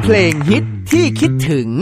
เพลงฮิตที่คิดถึง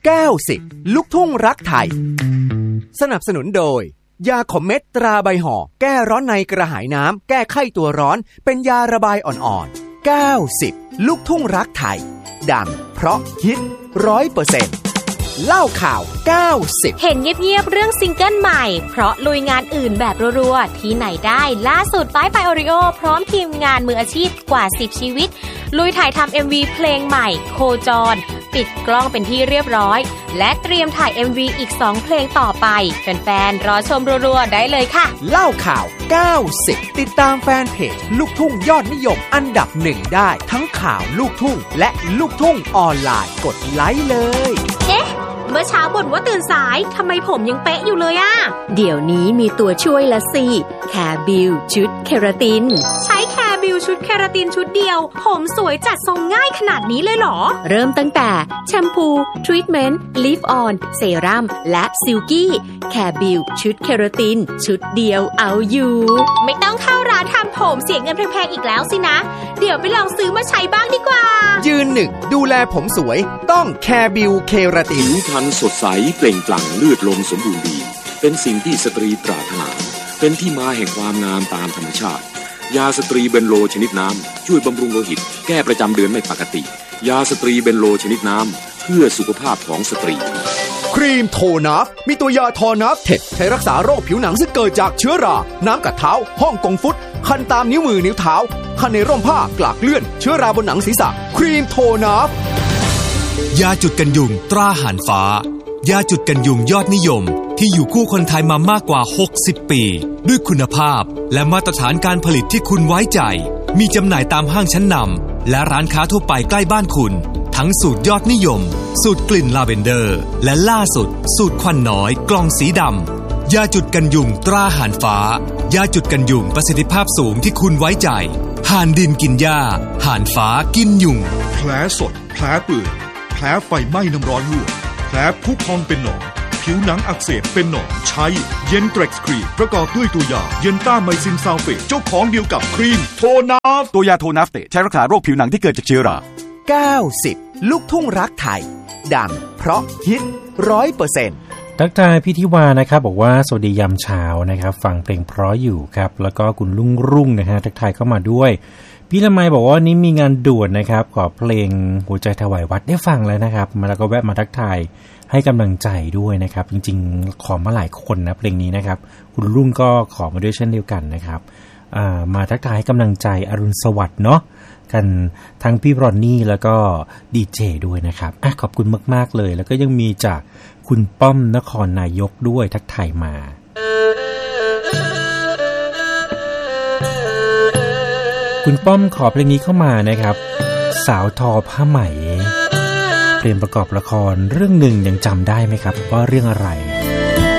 90ลูกทุ่งรักไทยสนับสนุนโดยยาขมเม็ดตราใบห่อแก้ร้อนในกระหายน้ำแก้ไข้ตัวร้อนเป็นยาระบายอ่อนๆ90ลูกทุ่งรักไทยดังเพราะฮิต 100%เล่าข่าว90 เห็นเงียบๆเรื่องซิงเกิลใหม่เพราะลุยงานอื่นแบบรัวๆที่ไหนได้ล่าสุดป้ายโอริโอพร้อมทีมงานมืออาชีพกว่า10ชีวิตลุยถ่ายทำ MV เพลงใหม่โคจรปิดกล้องเป็นที่เรียบร้อยและเตรียมถ่าย MV อีก2เพลงต่อไปแฟนๆรอชมรัวๆได้เลยค่ะเล่าข่าว90ติดตามแฟนเพจลูกทุ่งยอดนิยมอันดับ1ได้ทั้งข่าวลูกทุ่งและลูกทุ่งออนไลน์กดไลค์เลยเอ๊ะเมื่อเช้าบ่นว่าตื่นสายทำไมผมยังเป๊ะอยู่เลยอะเดี๋ยวนี้มีตัวช่วยละสิแคร์บิวชุดเคราตินใช้แคร์บิวชุดเคราตินชุดเดียวผมสวยจัดทรงง่ายขนาดนี้เลยเหรอเริ่มตั้งแต่แชมพูทรีทเมนต์ลิฟออนเซรั่มและซิลกี้แคร์บิวชุดเคราตินชุดเดียวเอาอยู่ไม่ต้องเข้าร้านทำผมเสียเงินแพงๆอีกแล้วสินะเดี๋ยวไปลองซื้อมาใช้บ้างดีกว่ายืนหนึ่งดูแลผมสวยต้องแคร์บิวเคราตินผิวพรรณสดใสเปล่งปลั่งเลือดลมสมบูรณ์ดีเป็นสิ่งที่สตรีปรารถนาเป็นที่มาแห่งความงามตามธรรมชาติยาสตรีเบนโลชนิดน้ำช่วยบำรุงโลหิตแก้ประจำเดือนไม่ปกติยาสตรีเบนโลชนิดน้ำเพื่อสุขภาพของสตรีครีมโทนัฟมีตัวยาทอนัฟเท็ดใช้รักษาโรคผิวหนังซึ่งเกิดจากเชื้อราน้ำกัดเท้าฮ่องกงฟุตคันตามนิ้วมือนิ้วเท้าคันในร่มผ้ากลากเลื่อนเชื้อราบนหนังศีรษะครีมโทนัฟยาจุดกันยุงตราหานฟ้ายาจุดกันยุงยอดนิยมที่อยู่คู่คนไทยมามากกว่า60ปีด้วยคุณภาพและมาตรฐานการผลิตที่คุณไว้ใจมีจำหน่ายตามห้างชั้นนำและร้านค้าทั่วไปใกล้บ้านคุณทั้งสูตรยอดนิยมสูตรกลิ่นลาเวนเดอร์และล่าสุดสูตรควันน้อยกล่องสีดำยาจุดกันยุงตราหานฟ้ายาจุดกันยุงประสิทธิภาพสูงที่คุณไว้ใจห่านดินกินหญ้าห่านฟ้ากินยุงแผลสดแผลเปื่อยแผลไฟไหม้น้ำร้อนลวกแผลพุพองเป็นหนองผิวหนังอักเสบเป็นหนองใช้เย็นเทร็กซ์ครีมประกอบด้วยตัวยาเย็นต้าไมซินซัลเฟตเจ้าของเดียวกับครีมโทนัฟตัวยาโทนัฟเตใช้รักษาโรคผิวหนังที่เกิดจากเชื้อรา 90ลูกทุ่งรักไทยดังเพราะฮิต 100% ทักทายพี่ทิวานะครับบอกว่าสวัสดียามเช้านะครับฟังเพลงเพราะอยู่ครับแล้วก็คุณรุ่งนะฮะทักทายเข้ามาด้วยพี่ละไมบอกว่านี้มีงานด่วนนะครับขอเพลงหัวใจถวายวัดได้ฟังแล้วนะครับแล้วก็แวะมาทักทายให้กำลังใจด้วยนะครับจริงๆขอมาหลายคนนะเพลงนี้นะครับคุณรุ่งก็ขอมาด้วยเช่นเดียวกันนะครับมาทักทายให้กำลังใจอรุณสวัสดิ์เนาะกันทั้งพี่รอนนี่แล้วก็ดีเจด้วยนะครับขอบคุณมากๆเลยแล้วก็ยังมีจากคุณป้อมนครนายกด้วยทักทายมาคุณป้อมขอเพลงนี้เข้ามานะครับสาวทอผ้าไหมเพลงประกอบละครเรื่องหนึ่งยังจำได้ไหมครับว่าเรื่องอะไร